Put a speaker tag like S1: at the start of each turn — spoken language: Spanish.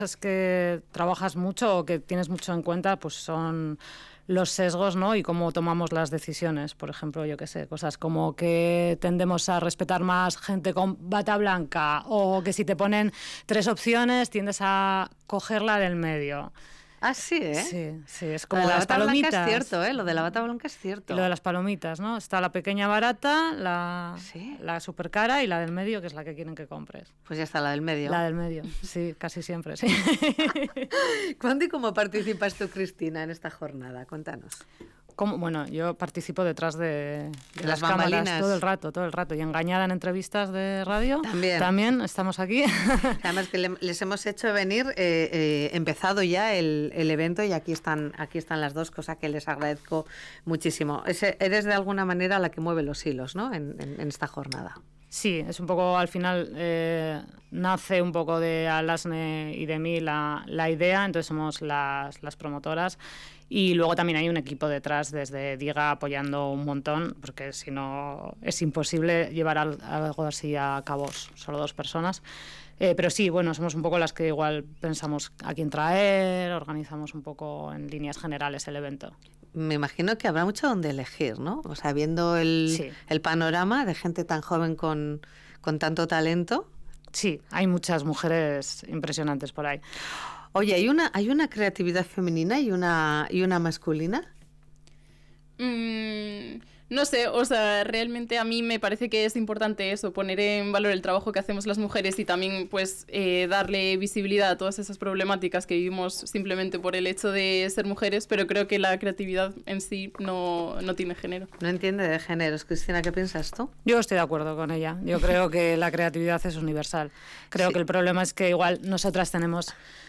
S1: Es que trabajas mucho o que tienes mucho en cuenta, pues son los sesgos, ¿no? Y cómo tomamos las decisiones. Por ejemplo, yo qué sé, cosas como que tendemos a respetar más gente con bata blanca, o que si te ponen 3 opciones tiendes a coger la del medio.
S2: Ah, sí, ¿eh?
S1: Sí, es
S2: Lo
S1: como
S2: de la
S1: las
S2: bata blanca
S1: palomitas.
S2: es cierto, ¿eh? Lo de la bata blanca es
S1: Y
S2: cierto.
S1: lo de las palomitas, ¿no? Está la pequeña barata,
S2: ¿Sí?
S1: la super cara, y la del medio, que es la que quieren que compres.
S2: Pues ya está, la del medio.
S1: La del medio, sí, casi siempre, sí.
S2: ¿Cuándo y cómo participas tú, Cristina, en esta jornada? Cuéntanos.
S1: Bueno, yo participo detrás de
S2: las
S1: cámaras
S2: bambalinas.
S1: todo el rato. Y engañada en entrevistas de radio.
S2: También
S1: estamos aquí.
S2: Además que les hemos hecho venir, empezado ya el evento, y aquí están las dos, cosa que les agradezco muchísimo. Eres de alguna manera la que mueve los hilos, ¿no? en esta jornada.
S1: Sí, es un poco, al final, nace un poco de Alasne y de mí la idea, entonces somos las promotoras, y luego también hay un equipo detrás desde Diga apoyando un montón, porque si no es imposible llevar algo así a cabo solo 2 personas. Pero sí, bueno, somos un poco las que igual pensamos a quién traer, organizamos un poco en líneas generales el evento.
S2: Me imagino que habrá mucho donde elegir, ¿no? O sea, viendo el panorama de gente tan joven con tanto talento.
S1: Sí, hay muchas mujeres impresionantes por ahí.
S2: Oye, ¿hay una creatividad femenina y una masculina?
S3: No sé, o sea, realmente a mí me parece que es importante eso, poner en valor el trabajo que hacemos las mujeres, y también pues darle visibilidad a todas esas problemáticas que vivimos simplemente por el hecho de ser mujeres, pero creo que la creatividad en sí no tiene género.
S2: No entiende de géneros. Cristina, ¿qué piensas tú?
S1: Yo estoy de acuerdo con ella. Yo creo que la creatividad es universal. Creo que el problema es que igual nosotras tenemos